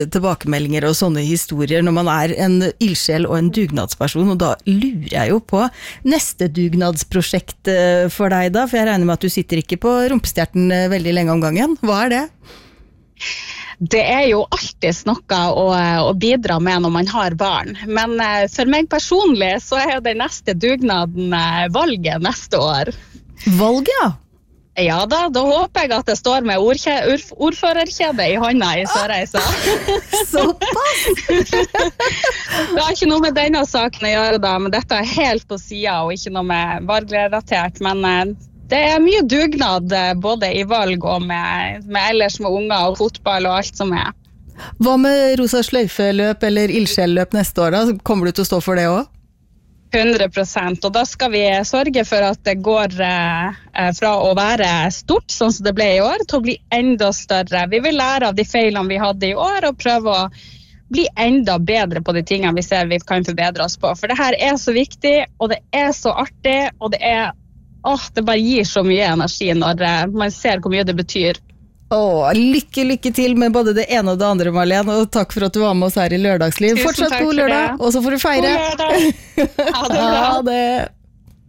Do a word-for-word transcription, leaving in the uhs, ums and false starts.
tilbakemeldinger og sånne historier når man er en ildsjel og en dugnadsperson, og da lurer jeg jo på neste dugnadsprosjekt for deg da, for jeg regner med at du sitter ikke på rumpestjerten veldig lenge om gangen. Hva er det? Det er jo alltid noe å, å bidra med når man har barn, men for meg personlig så er det neste dugnaden valget neste år. Valget, ja? Ja da, da håper jeg at det står med ordkje, orf, ordførerkjede i hånda i Sørreisa. Såpass! Det har ikke noe med denne saken å gjøre da, men dette er helt på siden og ikke noe med valgrelatert, men det er mye dugnad både i valg og med, med ellers med unger og fotball og alt som er. Hva med rosa sløyfeløp eller ildsjelløp neste år da? Kommer du til å stå for det også? hundre prosent, og da skal vi sørge for at det går eh, fra å være stort, sånn som det ble i år, til å bli enda større. Vi vil lære av de feilene vi hadde i år, og prøve å bli enda bedre på de tingene vi ser vi kan forbedre oss på. For det her er så viktig, og det er så artig, og det er, åh, det bare gir så mye energi når eh, man ser hvor mye det betyr. Åh, lykke, lykke til med både det ene og det andre, Marlene, og takk for at du var med oss her i Lørdagsliv. Tusen Fortsatt god lørdag, og så får du feire. God lørdag! Ha det bra. Ha det.